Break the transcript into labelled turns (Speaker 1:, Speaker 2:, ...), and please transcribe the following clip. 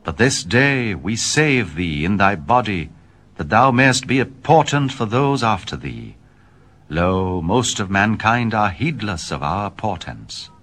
Speaker 1: But this day we save thee in thy body, that thou mayest be a portent for those after thee. Lo, most of mankind are heedless of our portents.